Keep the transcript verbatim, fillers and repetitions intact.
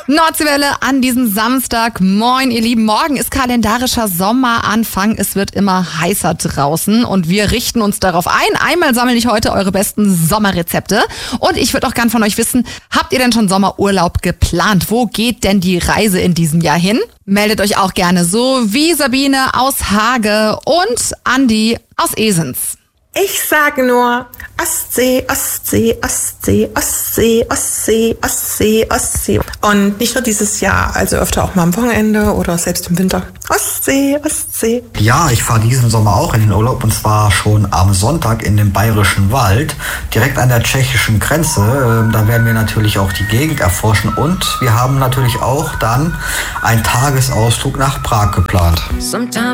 Nordseewelle an diesem Samstag. Moin, ihr Lieben. Morgen ist kalendarischer Sommeranfang. Es wird immer heißer draußen und wir richten uns darauf ein. Einmal sammle ich heute eure besten Sommerrezepte und ich würde auch gern von euch wissen, habt ihr denn schon Sommerurlaub geplant? Wo geht denn die Reise in diesem Jahr hin? Meldet euch auch gerne so wie Sabine aus Hage und Andi aus Esens. Ich sage nur Ostsee, Ostsee, Ostsee, Ostsee, Ostsee, Ostsee, Ostsee. Und nicht nur dieses Jahr, also öfter auch mal am Wochenende oder selbst im Winter. Ostsee, Ostsee. Ja, ich fahre diesen Sommer auch in den Urlaub und zwar schon am Sonntag in den Bayerischen Wald, direkt an der tschechischen Grenze. Da werden wir natürlich auch die Gegend erforschen und wir haben natürlich auch dann einen Tagesausflug nach Prag geplant. Sometimes